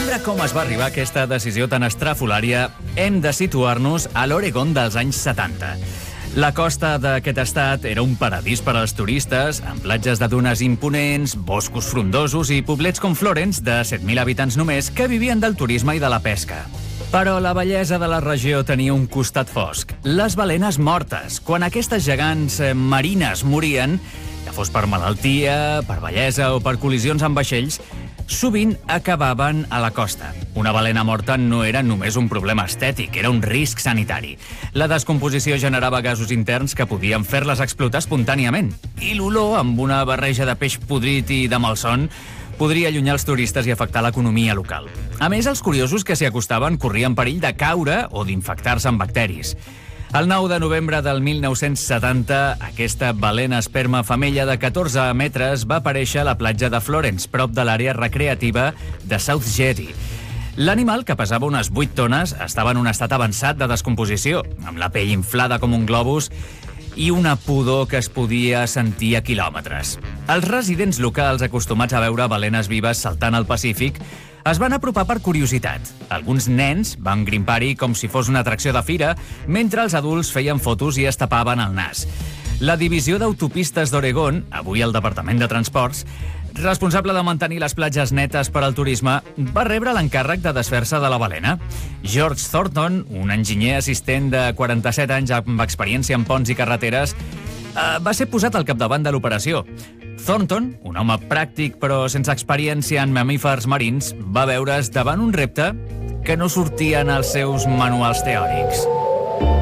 entendre com es va arribar a aquesta decisió tan estrafolària, hem de situar-nos a l'Oregon dels anys 70. La costa d'aquest estat era un paradís per als turistes, amb platges de dunes imponents, boscos frondosos i poblets com Florence, de 7.000 habitants només, que vivien del turisme i de la pesca. Però la bellesa de la regió tenia un costat fosc. Les balenes mortes. Quan aquestes gegants marines morien, ja fos per malaltia, per bellesa o per col·lisions amb vaixells, sovint acabaven a la costa. Una balena morta no era només un problema estètic, era un risc sanitari. La descomposició generava gasos interns que podien fer-les explotar espontàniament. I l'olor, amb una barreja de peix podrit i de malson, podria allunyar els turistes i afectar l'economia local. A més, els curiosos que s'hi acostaven corrien perill de caure o d'infectar-se amb bacteris. El 9 de novembre del 1970, aquesta balena esperma femella de 14 metres va aparèixer a la platja de Florence, prop de l'àrea recreativa de South Jetty. L'animal, que pesava unes 8 tones, estava en un estat avançat de descomposició, amb la pell inflada com un globus i una pudor que es podia sentir a quilòmetres. Els residents locals, acostumats a veure balenes vives saltant al Pacífic, es van apropar per curiositat. Alguns nens van grimpar-hi com si fos una atracció de fira, mentre els adults feien fotos i es tapaven el nas. La divisió d'autopistes d'Oregon, avui el Departament de Transports, responsable de mantenir les platges netes per al turisme, va rebre l'encàrrec de desfer-se de la balena. George Thornton, un enginyer assistent de 47 anys amb experiència en ponts i carreteres, va ser posat al capdavant de l'operació. Thornton, un home pràctic però sense experiència en mamífers marins, va veure's davant un repte que no sortia en els seus manuals teòrics.